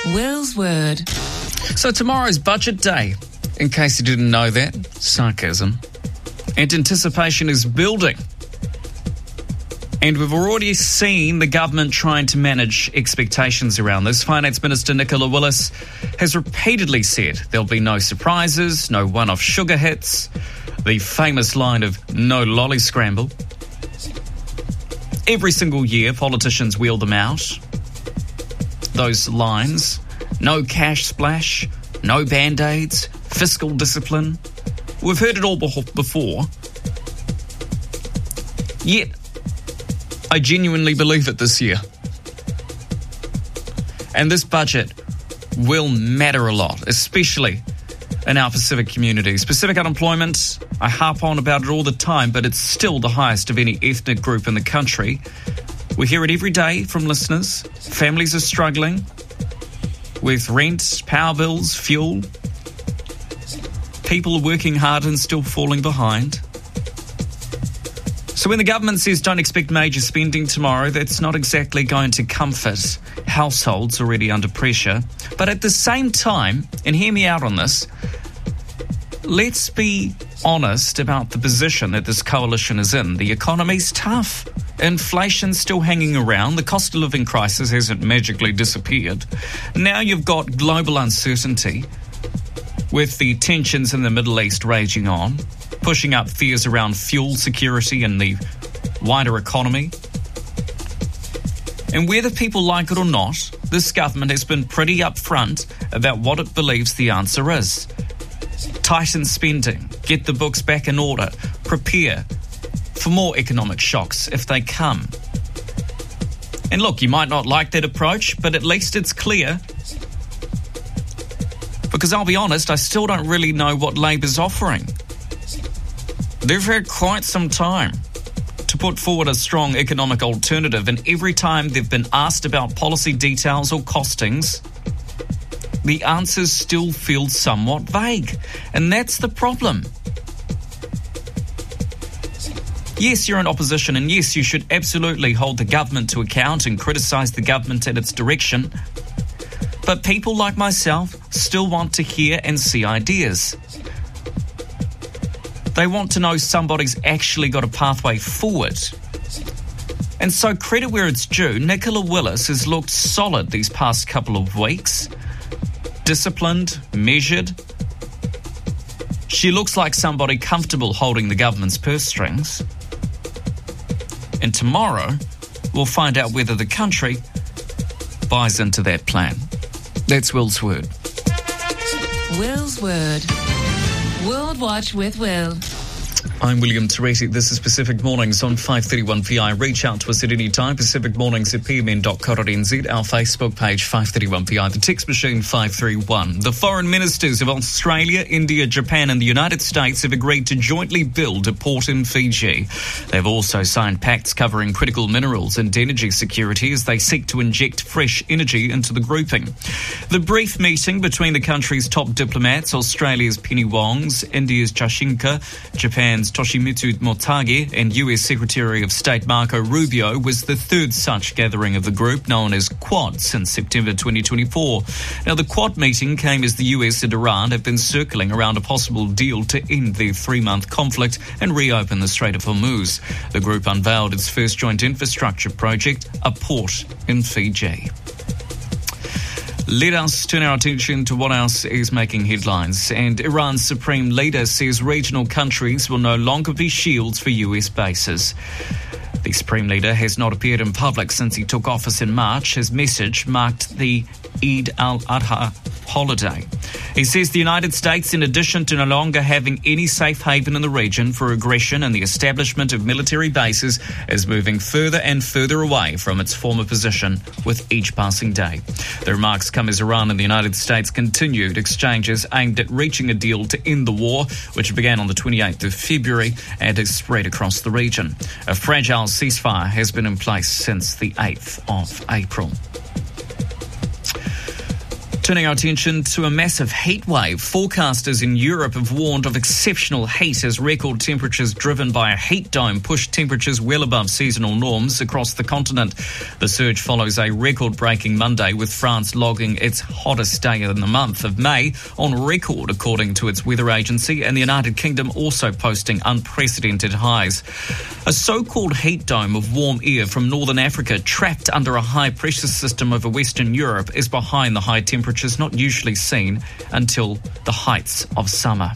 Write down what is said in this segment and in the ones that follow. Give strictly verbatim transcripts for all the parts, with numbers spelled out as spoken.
Will's Word. So tomorrow's budget day, in case you didn't know that. Sarcasm. And anticipation is building. And we've already seen the government trying to manage expectations around this. Finance Minister Nicola Willis has repeatedly said there'll be no surprises, no one-off sugar hits, the famous line of no lolly scramble. Every single year, politicians wheel them out. Those lines, no cash splash, no band-aids, fiscal discipline. We've heard it all before. Yet, I genuinely believe it this year. And this budget will matter a lot, especially in our Pacific communities. Pacific unemployment, I harp on about it all the time, but it's still the highest of any ethnic group in the country. We hear it every day from listeners. Families are struggling with rent, power bills, fuel. People are working hard and still falling behind. So when the government says don't expect major spending tomorrow, that's not exactly going to comfort households already under pressure. But at the same time, and hear me out on this, let's be honest about the position that this coalition is in. The economy's tough. Inflation's still hanging around. The cost of living crisis hasn't magically disappeared. Now you've got global uncertainty with the tensions in the Middle East raging on, pushing up fears around fuel security and the wider economy. And whether people like it or not, this government has been pretty upfront about what it believes the answer is. Tighten spending, get the books back in order, prepare for more economic shocks if they come. And look, you might not like that approach, but at least it's clear. Because I'll be honest, I still don't really know what Labor's offering. They've had quite some time to put forward a strong economic alternative, and every time they've been asked about policy details or costings, the answers still feel somewhat vague. And that's the problem. Yes, you're in opposition, and yes, you should absolutely hold the government to account and criticise the government and its direction. But people like myself still want to hear and see ideas. They want to know somebody's actually got a pathway forward. And so, credit where it's due, Nicola Willis has looked solid these past couple of weeks. Disciplined, measured. She looks like somebody comfortable holding the government's purse strings. And tomorrow, we'll find out whether the country buys into that plan. That's Will's Word. Will's Word. World Watch with Will. I'm William Teresi. This is Pacific Mornings on five thirty-one V I. Reach out to us at any time. Pacific Mornings at p m n dot co dot n z. Our Facebook page, five thirty-one V I. The text machine, five three one. The foreign ministers of Australia, India, Japan and the United States have agreed to jointly build a port in Fiji. They've also signed pacts covering critical minerals and energy security as they seek to inject fresh energy into the grouping. The brief meeting between the country's top diplomats, Australia's Penny Wong's, India's Jaishankar, Japan's Toshimitsu Motegi and U S Secretary of State Marco Rubio was the third such gathering of the group, known as Quad, since September twenty twenty-four. Now, the Quad meeting came as the U S and Iran have been circling around a possible deal to end their three-month conflict and reopen the Strait of Hormuz. The group unveiled its first joint infrastructure project, a port in Fiji. Let us turn our attention to what else is making headlines. And Iran's supreme leader says regional countries will no longer be shields for U S bases. The supreme leader has not appeared in public since he took office in March. His message marked the Eid al-Adha holiday. He says the United States, in addition to no longer having any safe haven in the region for aggression and the establishment of military bases, is moving further and further away from its former position with each passing day. The remarks come as Iran and the United States continued exchanges aimed at reaching a deal to end the war, which began on the twenty-eighth of February and has spread across the region. A fragile ceasefire has been in place since the eighth of April. Turning our attention to a massive heat wave. Forecasters in Europe have warned of exceptional heat as record temperatures driven by a heat dome push temperatures well above seasonal norms across the continent. The surge follows a record-breaking Monday, with France logging its hottest day in the month of May on record, according to its weather agency, and the United Kingdom also posting unprecedented highs. A so-called heat dome of warm air from northern Africa trapped under a high-pressure system over Western Europe is behind the high temperatures not usually seen until the heights of summer.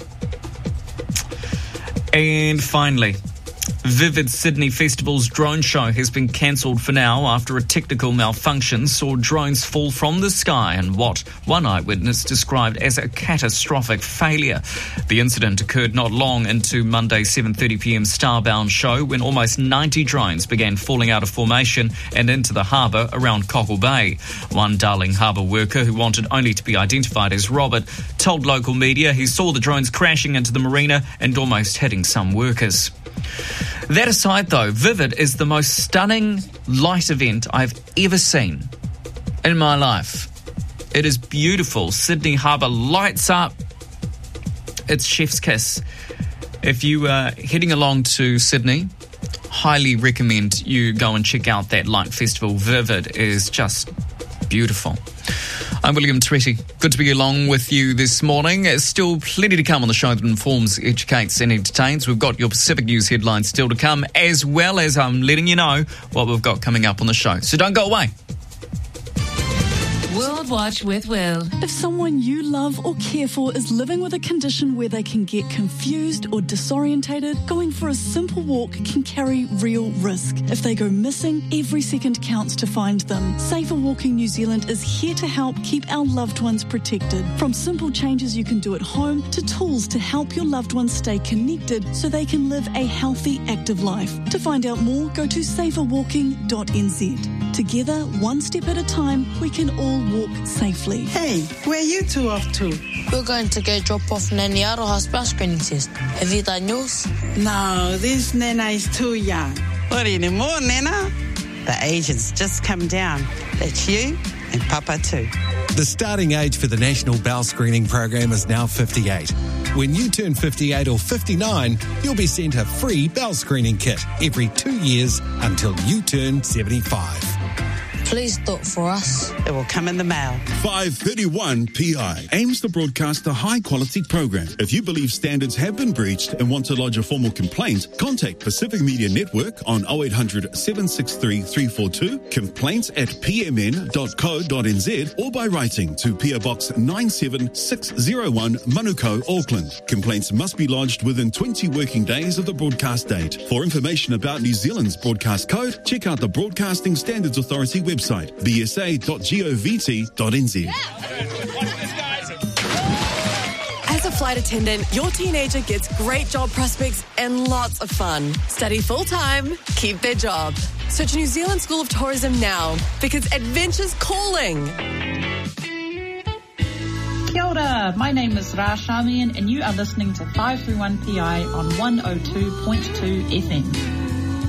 And finally, Vivid Sydney Festival's drone show has been cancelled for now after a technical malfunction saw drones fall from the sky in what one eyewitness described as a catastrophic failure. The incident occurred not long into Monday's seven thirty p m Starbound show when almost ninety drones began falling out of formation and into the harbour around Cockle Bay. One Darling Harbour worker, who wanted only to be identified as Robert, told local media he saw the drones crashing into the marina and almost hitting some workers. That aside, though, Vivid is the most stunning light event I've ever seen in my life. It is beautiful. Sydney Harbour lights up. It's chef's kiss. If you are heading along to Sydney, highly recommend you go and check out that light festival. Vivid is just beautiful. I'm William Toretti. Good to be along with you this morning. There's still plenty to come on the show that informs, educates and entertains. We've got your Pacific News headlines still to come, as well as I'm letting you know what we've got coming up on the show. So don't go away. World Watch with Will. If someone you love or care for is living with a condition where they can get confused or disorientated, going for a simple walk can carry real risk. If they go missing, every second counts to find them. Safer Walking New Zealand is here to help keep our loved ones protected. From simple changes you can do at home to tools to help your loved ones stay connected so they can live a healthy, active life. To find out more, go to safer walking dot n z. Together, one step at a time, we can all walk safely. Hey, where are you two off to? We're going to go drop off Nanny Aroha's bus screening test. Have you done yours? No, this Nana is too young. What anymore, Nana? The age has just come down. That's you and Papa too. The starting age for the National Bowel Screening Program is now fifty-eight. When you turn fifty-eight or fifty-nine, you'll be sent a free bowel screening kit every two years until you turn seventy-five. Please do it for us. It will come in the mail. five thirty-one P I aims to broadcast a high-quality program. If you believe standards have been breached and want to lodge a formal complaint, contact Pacific Media Network on oh eight hundred, seven six three, three four two, complaints at p m n dot co dot n z, or by writing to P O Box nine seven six oh one, Manukau, Auckland. Complaints must be lodged within twenty working days of the broadcast date. For information about New Zealand's broadcast code, check out the Broadcasting Standards Authority website. Website b s a dot govt dot n z. As a flight attendant, your teenager gets great job prospects and lots of fun. Study full-time, keep their job. Search New Zealand School of Tourism now, because adventure's calling. Kia ora, my name is Ra Shamian and you are listening to five thirty-one P I on one oh two point two F M.